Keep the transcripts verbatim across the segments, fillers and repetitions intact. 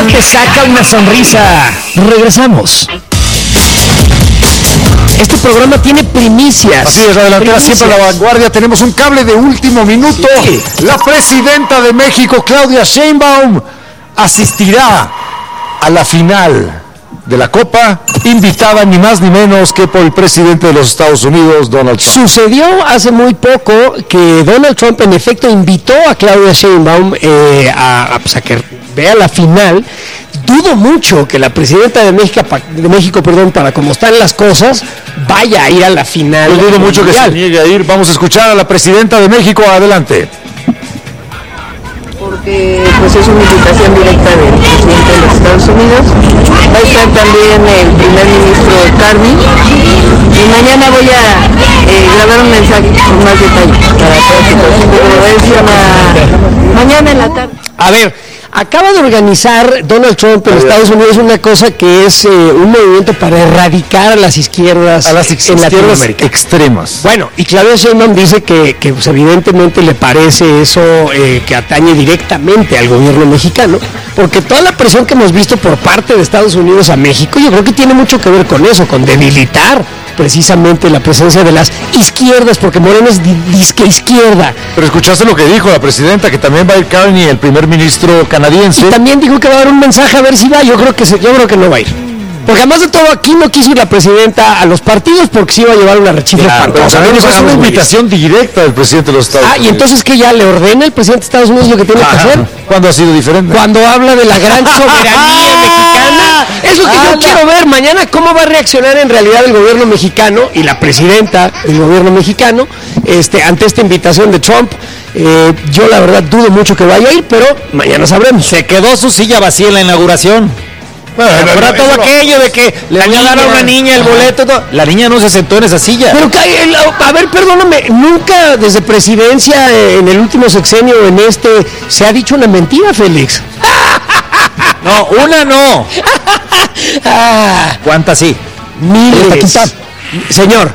te saca una sonrisa. Regresamos. Este programa tiene primicias. Así es, la delantera primicias. Siempre a la vanguardia. Tenemos un cable de último minuto. Sí. La presidenta de México, Claudia Sheinbaum, asistirá a la final de la Copa, invitada ni más ni menos que por el presidente de los Estados Unidos, Donald Trump. Sucedió hace muy poco que Donald Trump en efecto invitó a Claudia Sheinbaum eh, a, a, pues a que vea la final. Dudo mucho que la presidenta de México, de México, perdón, para como están las cosas, vaya a ir a la final. Yo dudo mucho que se niegue a ir. Vamos a escuchar a la presidenta de México. Adelante. Porque pues es una invitación directa del presidente de los Estados Unidos. Va a estar también el primer ministro Carmi. Y mañana voy a eh, grabar un mensaje con más detalle para todos. Pero es una... mañana en la tarde. A ver, acaba de organizar Donald Trump en Estados Unidos una cosa que es eh, un movimiento para erradicar a las izquierdas, a las ex en Latinoamérica extremas. Bueno, y Claudia Sheinbaum dice que, que pues, evidentemente le parece eso eh, que atañe directamente al gobierno mexicano, porque toda la presión que hemos visto por parte de Estados Unidos a México, yo creo que tiene mucho que ver con eso, con debilitar precisamente la presencia de las izquierdas, porque Moreno es di disque izquierda. Pero escuchaste lo que dijo la presidenta, que también va a ir Carney, el primer ministro canadiense. Y también dijo que va a dar un mensaje a ver si va. Yo creo que se, yo creo que no va a ir. Porque además de todo, aquí no quiso ir la presidenta a los partidos porque se iba a llevar una rechifla claro, espantosa. Pero es una invitación directa del presidente de los Estados ah, Unidos. Ah, y entonces que ya le ordena el presidente de Estados Unidos lo que tiene Ajá. que hacer. ¿Cuándo ha sido diferente? Cuando habla de la gran soberanía mexicana. Es lo que ah, yo quiero ver mañana, cómo va a reaccionar en realidad el gobierno mexicano y la presidenta del gobierno mexicano este, ante esta invitación de Trump. Eh, yo la verdad dudo mucho que vaya a ir, pero mañana sabremos. Se quedó su silla vacía en la inauguración. Bueno, pero todo aquello de que le voy a dar a una niña el boleto, todo. La niña no se sentó en esa silla. Pero a ver, perdóname, nunca desde presidencia en el último sexenio o en este se ha dicho una mentira, Félix. No, una no. ah, ¿Cuántas sí? Miles. Señor,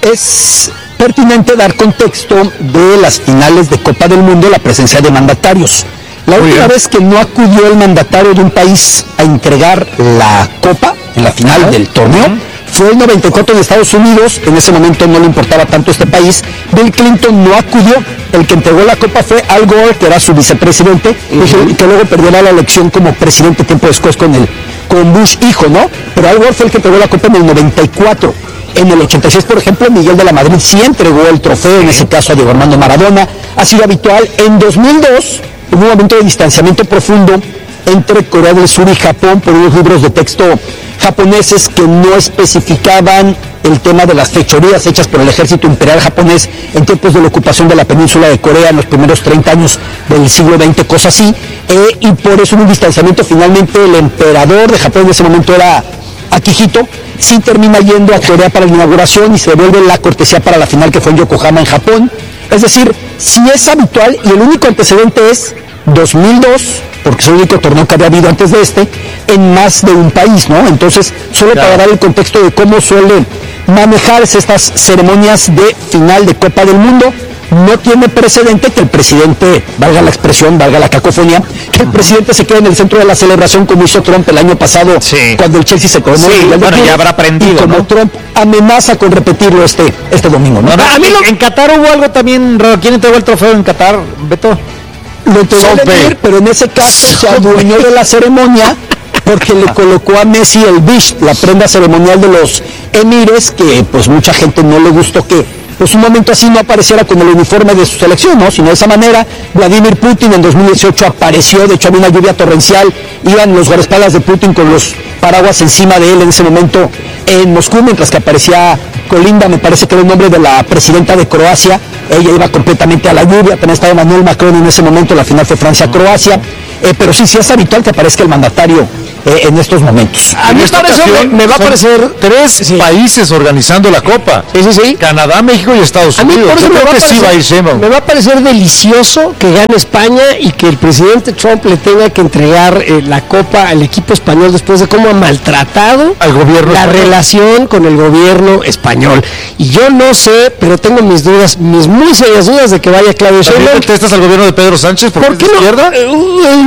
es pertinente dar contexto de las finales de Copa del Mundo, la presencia de mandatarios. La Muy última bien. vez que no acudió el mandatario de un país a entregar la copa en la final uh-huh. del torneo uh-huh. fue el noventa y cuatro en Estados Unidos. En ese momento no le importaba tanto este país. Bill Clinton no acudió. El que entregó la copa fue Al Gore, que era su vicepresidente, uh-huh. y que luego perdió la elección como presidente tiempo después con el con Bush hijo, ¿no? Pero Al Gore fue el que entregó la copa en el noventa y cuatro. En el ochenta y seis, por ejemplo, Miguel de la Madrid sí entregó el trofeo, en ese caso a Diego Armando Maradona. Ha sido habitual. En dos mil dos hubo un momento de distanciamiento profundo entre Corea del Sur y Japón por unos libros de texto japoneses que no especificaban el tema de las fechorías hechas por el ejército imperial japonés en tiempos de la ocupación de la península de Corea en los primeros treinta años del siglo veinte, cosa así, eh, y por eso en un distanciamiento finalmente el emperador de Japón en ese momento era Akihito, sí termina yendo a Corea para la inauguración y se devuelve la cortesía para la final que fue en Yokohama, en Japón. Es decir, sí es habitual y el único antecedente es dos mil dos, porque es el único torneo que había habido antes de este, en más de un país, ¿no? Entonces, solo claro. para dar el contexto de cómo suelen manejarse estas ceremonias de final de Copa del Mundo, no tiene precedente que el presidente, valga la expresión, valga la cacofonía, que el presidente se quede en el centro de la celebración como hizo Trump el año pasado, sí. cuando el Chelsea se coronó. Sí, bueno, ya habrá aprendido, y como ¿no? Trump amenaza con repetirlo este, este domingo, ¿no? no, no a mí lo... En Qatar hubo algo también raro. ¿Quién entregó el trofeo en Qatar, Beto? Lo entregó Emir, pero en ese caso se adueñó de la ceremonia porque le colocó a Messi el bish, la prenda ceremonial de los emires, que pues mucha gente no le gustó que pues un momento así no apareciera con el uniforme de su selección, ¿no? Sino de esa manera, Vladimir Putin en dos mil dieciocho apareció, de hecho había una lluvia torrencial, iban los guardaespaldas de Putin con los paraguas encima de él en ese momento en Moscú, mientras que aparecía Kolinda, me parece que era el nombre de la presidenta de Croacia, ella iba completamente a la lluvia, también estaba Emmanuel Macron en ese momento, la final fue Francia-Croacia, eh, pero sí, sí es habitual que aparezca el mandatario eh, en estos momentos. A mí me, me va a parecer tres sí. países organizando la Copa. Sí, sí, sí. Canadá, México y Estados a Unidos. Mí por eso me, va parecer, sí va a ir me va a parecer delicioso que gane España y que el presidente Trump le tenga que entregar eh, la Copa al equipo español después de cómo ha maltratado al gobierno la español. relación con el gobierno español. Y yo no sé, pero tengo mis dudas, mis muy serias dudas de que vaya Claudio Sheinbaum. ¿También detestas al gobierno de Pedro Sánchez porque ¿Por es de no? izquierda? Uh,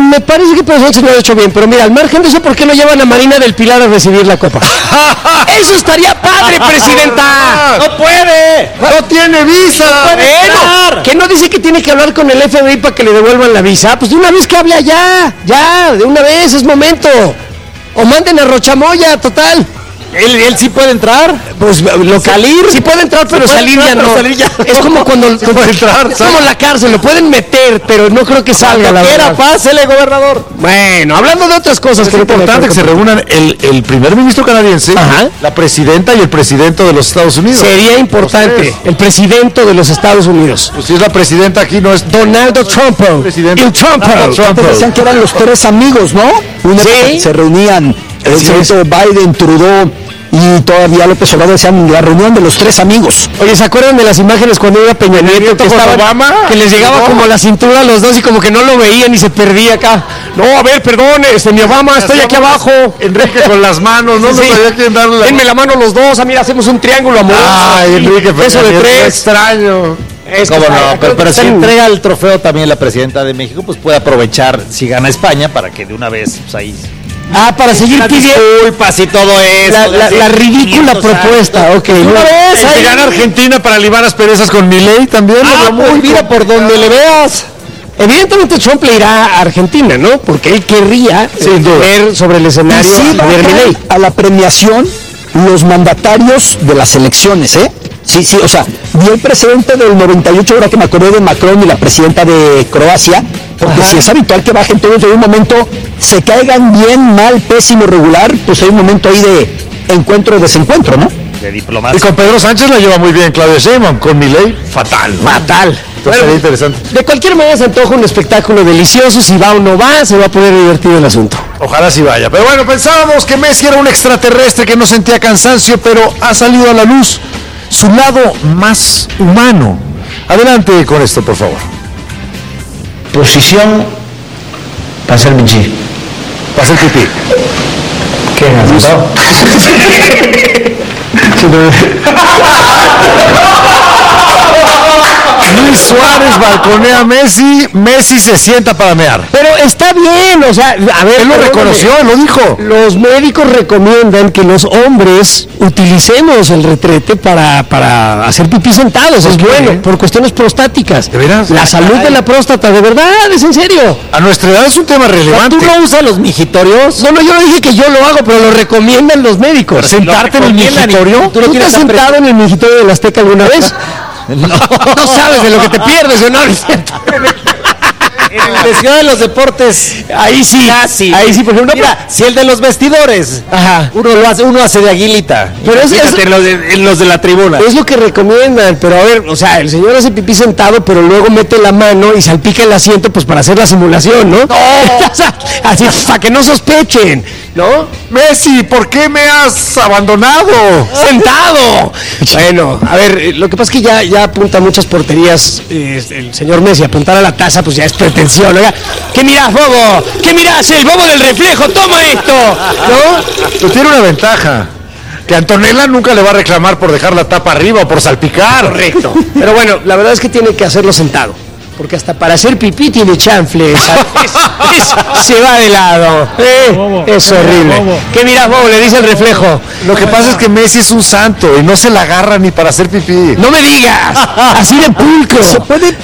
me parece que Pedro Sánchez lo ha hecho bien, pero mira, al margen de eso, ¿por qué no llevan a Marina del Pilar a recibir la copa? ¡Eso estaría padre, presidenta! ¡No puede! ¡No tiene visa! ¡No puede entrar! ¿Qué no dice que tiene que hablar con el F B I para que le devuelvan la visa? Pues de una vez que hable allá, ya, de una vez, es momento. O manden a Rochamoya, total. ¿Él, él sí puede entrar? Pues lo salir, sí puede entrar, pero puede salir entrar, ya pero no. salir ya es como cuando puede entrar, es como la cárcel, lo pueden meter, pero no creo que salga la Quiera, verdad. pásele, gobernador. Bueno, hablando de otras cosas, Es importante que se reúnan el, el primer ministro canadiense, Ajá. la presidenta y el presidente de los Estados Unidos. Sería importante, el presidente de los Estados Unidos. Pues si es la presidenta aquí, no es Donaldo Trump. Presidente. El Trump. Donald Trump. Antes decían que eran los tres amigos, ¿no? Una Sí. se reunían el Sí. presidente Biden, Trudeau y todavía López Obrador, decían la reunión de los tres amigos. Oye, ¿se acuerdan de las imágenes cuando iba Peña Nieto que, con estaban- Obama? que les llegaba No. como la cintura a los dos y como que no lo veían y se perdía acá? No, a ver, perdón, este, mi Obama, estoy aquí abajo. Enrique con las manos, no Sí, nos sí. sabía quién darle la Denme la mano los dos, ah, mira, hacemos un triángulo amoroso. Ay, Enrique, Eso de Peña Nieto, tres. extraño. Es que ¿Cómo está- no? creo Pero, que pero si están- entrega el trofeo también la presidenta de México, pues puede aprovechar si gana España para que de una vez, pues ahí... Ah, para seguir Las pidiendo disculpas y todo eso. la, la- la ridícula propuesta, ok. Una vez, ahí- que gana Argentina para limar las perezas con Milei también. Ah, lo veo pues muy mira, por donde le veas. Evidentemente Trump le irá a Argentina, ¿no? Porque él querría Sin eh, duda. ver sobre el Y escenario sí a va a Javier traer Milei. a la premiación los mandatarios de las elecciones, ¿eh? Sí, sí, o sea, vi el presidente del noventa y ocho, ahora que me acordé de Macron y la presidenta de Croacia, porque Ajá. si es habitual que bajen todos de un momento, se caigan bien, mal, pésimo, regular, pues hay un momento ahí de encuentro o desencuentro, ¿no? De Y diplomacia. con Pedro Sánchez la lleva muy bien Claudia Sheinbaum, con Milei, fatal. ¿no? Fatal. Entonces sería interesante. De cualquier manera se antoja un espectáculo delicioso. Si va o no va, se va a poder divertir el asunto. Ojalá sí vaya. Pero bueno, pensábamos que Messi era un extraterrestre que no sentía cansancio, pero ha salido a la luz su lado más humano. Adelante con esto, por favor. Posición para hacer bichi. Para hacer pipí. ¿Qué has asustado? Luis Suárez balconea a Messi, Messi se sienta para mear. Pero está bien, o sea, a ver. Él lo perdóname. reconoció, él lo dijo. Los médicos recomiendan que los hombres utilicemos el retrete para, para hacer pipí sentados. Es qué? bueno, por cuestiones prostáticas. ¿De veras? La Ah, salud caray. de la próstata, de verdad, es en serio. A nuestra edad es un tema relevante. ¿Tú no usas los mijitorios? No, no, yo no dije que yo lo hago, pero lo recomiendan los médicos. ¿Sentarte en el recomiendan y migitorio? tú ¿Tú lo te tienes has sentado en el mingitorio de la Azteca alguna vez? No. No sabes de lo que te pierdes, ¿o no? En el de Ciudad de los Deportes. Ahí sí, Casi. ahí sí, por ejemplo. Mira, si el de los vestidores. Ajá. Uno lo hace, uno hace de aguilita. Pero es- Fíjate, es- en, los de, en los de la tribuna. Es lo que recomiendan, pero a ver, o sea, el señor hace pipí sentado, pero luego mete la mano y salpica el asiento, pues para hacer la simulación, ¿no? O sea, así, para que no sospechen, ¿no? Messi, ¿por qué me has abandonado? ¡Sentado! Bueno, a ver, eh, lo que pasa es que ya, ya apunta a muchas porterías eh, el señor Messi. Apuntar a la taza, pues ya es pretensión. Oiga, ¿qué mirás, bobo? ¿Qué mirás? El bobo del reflejo, toma esto, ¿no? Pero tiene una ventaja. Que Antonella nunca le va a reclamar por dejar la tapa arriba o por salpicar. Correcto. Pero bueno, la verdad es que tiene que hacerlo sentado. Porque hasta para hacer pipí tiene chanfle. esa- es- es- se va de lado. Eh, es horrible. ¿Qué mirás, bobo? Le dice el reflejo. Lo que pasa es que Messi es un santo y no se la agarra ni para hacer pipí. No me digas. Así de pulcro. Se puede,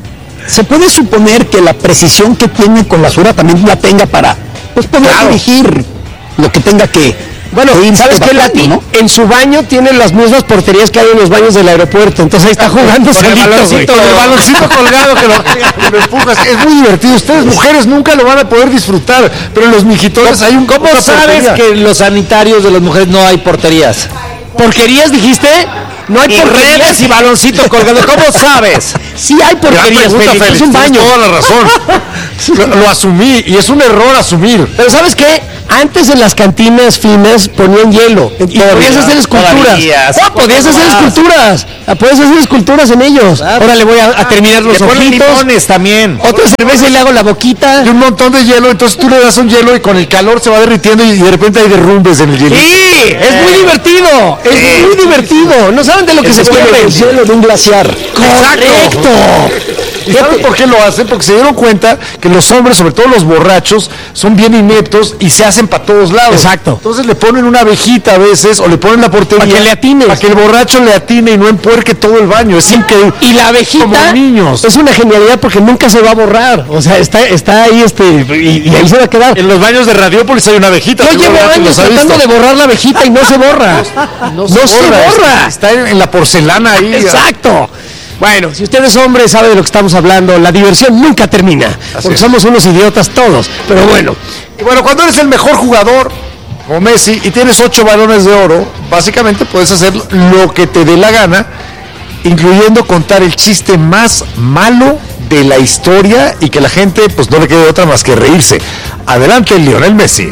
se puede suponer que la precisión que tiene con la sura también la tenga para pues, poder Claro. dirigir lo que tenga que. Bueno, que ir ¿sabes qué, evacuando, Lati? ¿no? En su baño tiene las mismas porterías que hay en los baños del aeropuerto. Entonces ahí está jugando Con el solito, baloncito, güey. el baloncito colgado que lo, que lo empujas. Es muy divertido. Ustedes, mujeres, nunca lo van a poder disfrutar. Pero en los mijitorios hay un. ¿Cómo una sabes portería. que en los sanitarios de las mujeres no hay porterías? ¿Porquerías dijiste? No hay Y porquerías. redes y baloncito colgado. ¿Cómo sabes? Sí hay Gran porquerías, pregunta, Félix. Félix, Es un tienes baño. toda la razón. lo, lo asumí y es un error asumir. Pero ¿sabes qué? Antes en las cantinas finas ponían hielo y Todavía, podías hacer esculturas. todavía, sí, Oh, podías poco hacer más. esculturas. Ah, puedes hacer esculturas en ellos. Ah, Ahora le voy a, a terminar los Le ponen ojitos. limones también. Otra cerveza y le hago la boquita. Y un montón de hielo, entonces tú le das un hielo y con el calor se va derritiendo y de repente hay derrumbes en el hielo. Sí, es muy divertido. Es muy divertido. No saben de lo que se Es como pierden. el hielo de un glaciar. Correcto. ¿Y saben por qué lo hacen? Porque se dieron cuenta que los hombres, sobre todo los borrachos, son bien ineptos y se hacen para todos lados. Exacto. Entonces le ponen una abejita a veces o le ponen la portería. Para que le atine. Para que el borracho le atine y no empuerque todo el baño. Es increíble. Y la abejita como niños. Es una genialidad porque nunca se va a borrar. O sea, está, está ahí este y, y ahí se va a quedar. En los baños de Radiópolis hay una abejita. Yo llevo años tratando de borrar la abejita y no se borra. No, no se, no se borra. borra. Está en, en la porcelana ahí. Exacto. Bueno, si usted es hombre, sabe de lo que estamos hablando. La diversión nunca termina. Así porque es. Somos unos idiotas todos. Pero bueno. Y bueno, cuando eres el mejor jugador, como Messi, y tienes ocho balones de oro, básicamente puedes hacer lo que te dé la gana, incluyendo contar el chiste más malo de la historia y que la gente pues no le quede otra más que reírse. Adelante, Lionel Messi.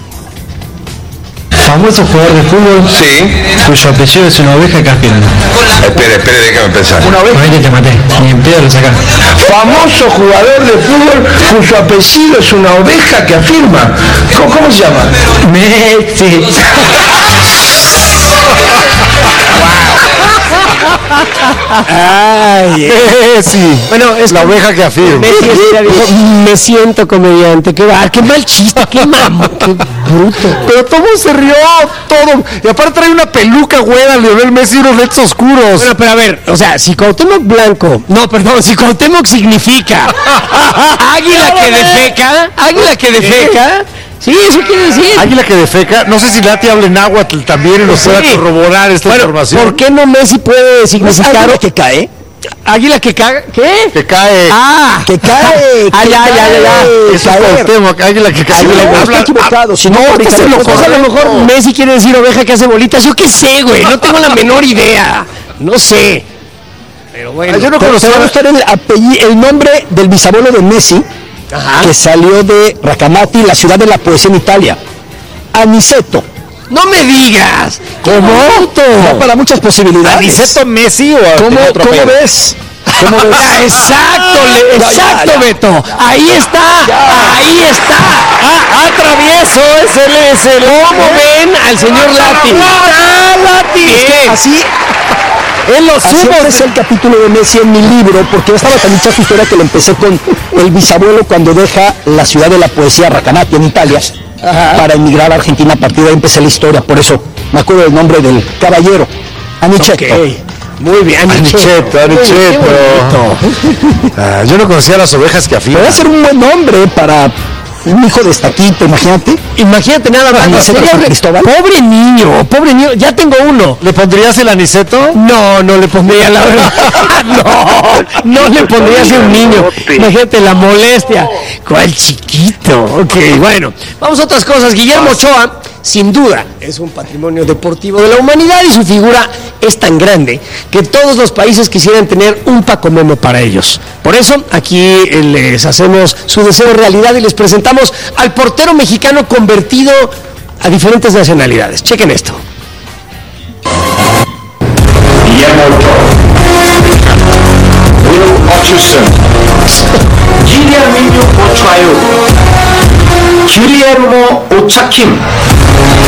Famoso jugador de fútbol, sí, cuyo apellido es una oveja que afirma. Espere, espere, déjame pensar. Una oveja. Ahí te maté, ni en pedo lo sacás. Famoso jugador de fútbol cuyo apellido es una oveja que afirma. ¿Cómo, cómo se llama? Messi. Ay, Messi. Bueno, es la oveja que afirma. Messi es, me siento comediante. Qué, ah, qué mal chiste, qué mamo, qué bruto. Pero todo se rió, todo. Y aparte trae una peluca güera, Lionel Messi, y unos lentes oscuros. Bueno, pero a ver, o sea, si Cuauhtémoc Blanco, no, perdón, si Cuauhtémoc significa águila que defeca, águila que defeca. Sí, eso quiere decir. Águila que defeca. No sé si Lati habla en náhuatl también y nos sí. pueda corroborar esta bueno, información. ¿Por qué no Messi puede significar águila que cae? Águila que cae. ¿Qué? Que cae. Ah, que cae. Ah, que ya, cae, ya, ya, ya. Eso es Cuauhtémoc, águila que cae. Águila, no, está equivocado. Si no, no ahorita lo lo a lo mejor Messi quiere decir oveja que hace bolitas. Yo qué sé, güey. No tengo la menor idea. No sé. Pero bueno. Yo no conozco. Te va a gustar el, apellido, el nombre del bisabuelo de Messi. Ajá. Que salió de Racamati, la ciudad de la poesía en Italia. Aniceto. No me digas. ¿Cómo? No, para muchas posibilidades. ¿Aniceto Messi o ¿Cómo, ¿cómo ves? ¿Cómo ves? Ah, exacto, le, ya, exacto, ya, ya. Beto. Ahí está, ya. ahí está. Ah, ah, travieso, es el, es el. ¿Cómo ven al señor Lati? ¡Ah, Lati! Es que así. Él lo supo. Es el capítulo de Messi en mi libro, porque yo estaba tan dicha su historia que lo empecé con el bisabuelo cuando deja la ciudad de la poesía Racamati en Italia. Ajá. Para emigrar a Argentina. A partir de ahí empecé la historia, por eso me acuerdo del nombre del caballero, Aniceto. Okay. Muy bien, Aniceto, Aniceto. Ah, yo no conocía las ovejas que afirman. Puede ser un buen nombre para un hijo de estaquito, imagínate. Imagínate nada más. Aniceto San Cristóbal. Pobre niño, pobre niño. Ya tengo uno. ¿Le pondrías el Aniceto? No, no le pondría, la verdad. No, no le pondría a un niño. Imagínate la molestia. ¿Cuál chiquito? Ok, bueno. Vamos a otras cosas. Guillermo Ochoa, sin duda, es un patrimonio deportivo de la humanidad y su figura es tan grande que todos los países quisieran tener un Paco Memo para ellos. Por eso, aquí les hacemos su deseo realidad y les presentamos al portero mexicano convertido a diferentes nacionalidades. Chequen esto. Guillermo Ochoa, Will Hutchison, Guillermo Ochoa, Guillermo Ochaquim,